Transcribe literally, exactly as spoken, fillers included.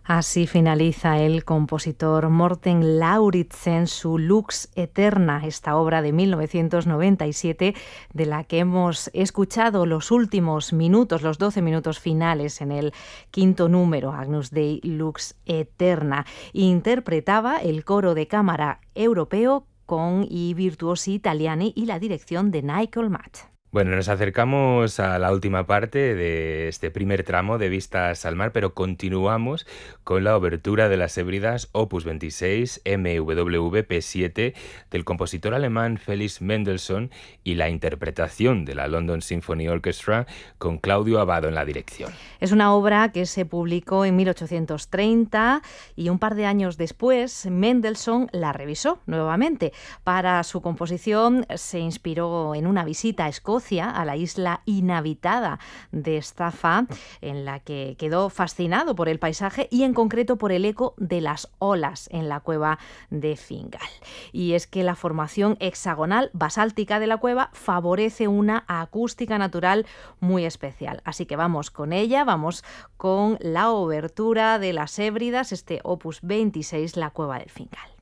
Así finaliza el compositor Morten Lauridsen su Lux Eterna, esta obra de mil novecientos noventa y siete, de la que hemos escuchado los últimos minutos, los doce minutos finales en el quinto número, Agnus Dei Lux Eterna. Interpretaba el coro de cámara europeo con i virtuosi italiani y la dirección de Nicole Matt. Bueno, nos acercamos a la última parte de este primer tramo de Vistas al Mar, pero continuamos con la obertura de las Hébridas opus veintiséis M W V P siete del compositor alemán Felix Mendelssohn y la interpretación de la London Symphony Orchestra con Claudio Abbado en la dirección. Es una obra que se publicó en mil ochocientos treinta y un par de años después Mendelssohn la revisó nuevamente. Para su composición se inspiró en una visita a Escocia, a la isla inhabitada de Staffa, en la que quedó fascinado por el paisaje y en concreto por el eco de las olas en la cueva de Fingal. Y es que la formación hexagonal basáltica de la cueva favorece una acústica natural muy especial. Así que vamos con ella, vamos con la obertura de las Hébridas, este opus veintiséis, La cueva del Fingal.